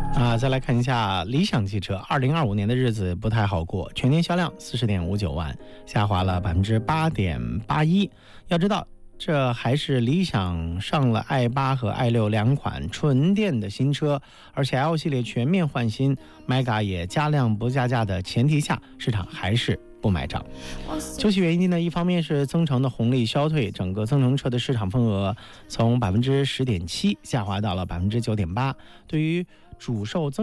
再来看一下理想汽车，2025年的日子不太好过，全年销量40.59万，下滑了8.81%。要知道，这还是理想上了 i8 和 i6 两款纯电的新车，而且 L 系列全面换新 ，Mega 也加量不加价的前提下，市场还是不买账。究其原因呢，一方面是增程的红利消退，整个增程车的市场份额从10.7%下滑到了9.8%，对于主售增